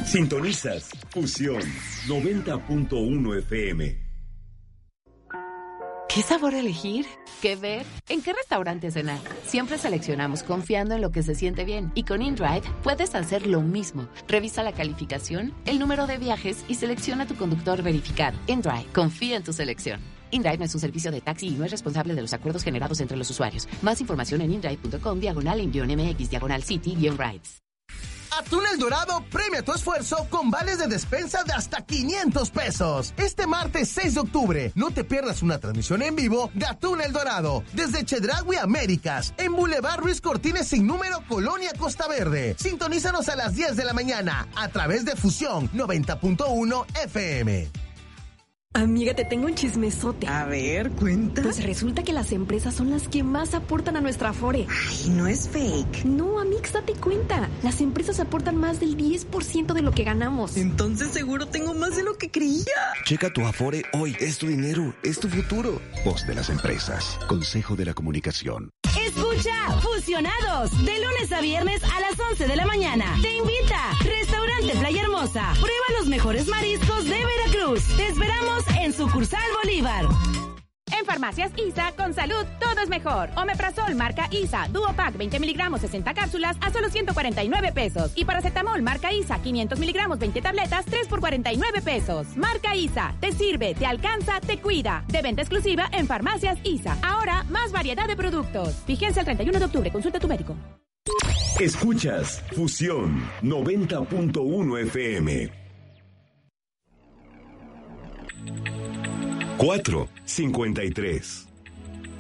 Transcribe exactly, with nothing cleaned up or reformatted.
Sintonizas Fusión noventa punto uno F M. ¿Qué sabor elegir? ¿Qué ver? ¿En qué restaurante cenar? Siempre seleccionamos confiando en lo que se siente bien. Y con InDrive puedes hacer lo mismo. Revisa la calificación, el número de viajes y selecciona tu conductor verificado. InDrive, confía en tu selección. InDrive no es un servicio de taxi y no es responsable de los acuerdos generados entre los usuarios. Más información en indrive.com, diagonal en guión MX, diagonal City, guión Rides. Atún El Dorado premia tu esfuerzo con vales de despensa de hasta quinientos pesos. Este martes seis de octubre, no te pierdas una transmisión en vivo de Atún El Dorado desde Chedraui Américas, en Boulevard Ruiz Cortines sin número, Colonia Costa Verde. Sintonízanos a las diez de la mañana a través de Fusión noventa punto uno F M. Amiga, te tengo un chismesote. A ver, cuenta. Pues resulta que las empresas son las que más aportan a nuestra Afore. Ay, no es fake. No, amiga, date cuenta. Las empresas aportan más del diez por ciento de lo que ganamos. Entonces seguro tengo más de lo que creía. Checa tu Afore hoy. Es tu dinero, es tu futuro. Voz de las empresas. Consejo de la Comunicación. Escucha Fusionados de lunes a viernes a las once de la mañana. Te invita Restaurante Playa Hermosa. Prueba los mejores mariscos de Veracruz. Te esperamos en Sucursal Bolívar. En Farmacias ISA, con salud, todo es mejor. Omeprazol marca ISA, Duopac veinte miligramos, sesenta cápsulas a solo ciento cuarenta y nueve pesos. Y paracetamol marca ISA, quinientos miligramos, veinte tabletas, tres por cuarenta y nueve pesos. Marca ISA, te sirve, te alcanza, te cuida. De venta exclusiva en Farmacias ISA. Ahora, más variedad de productos. Vigencia el treinta y uno de octubre, consulta a tu médico. Escuchas Fusión noventa punto uno F M. cuatro cincuenta y tres.